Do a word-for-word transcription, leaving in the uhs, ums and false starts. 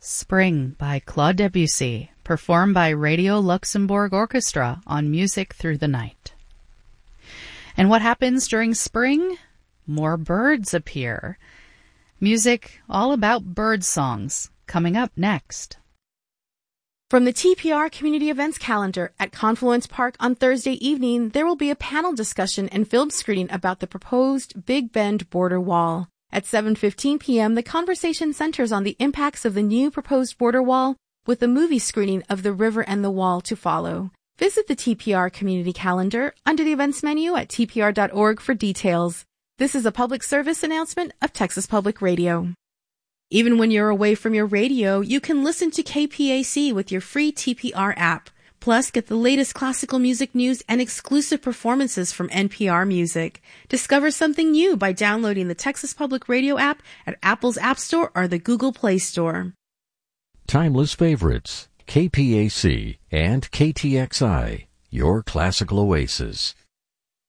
Spring by Claude Debussy, performed by Radio Luxembourg Orchestra on Music Through the Night. And what happens during spring? More birds appear. Music all about bird songs, coming up next. From the T P R Community Events calendar at Confluence Park on Thursday evening, there will be a panel discussion and film screening about the proposed Big Bend border wall. At seven fifteen p.m., the conversation centers on the impacts of the new proposed border wall, with a movie screening of The River and the Wall to follow. Visit the T P R Community Calendar under the events menu at t p r dot org for details. This is a public service announcement of Texas Public Radio. Even when you're away from your radio, you can listen to K P A C with your free T P R app. Plus, get the latest classical music news and exclusive performances from N P R Music. Discover something new by downloading the Texas Public Radio app at Apple's App Store or the Google Play Store. Timeless favorites, K P A C and K T X I, your classical oasis.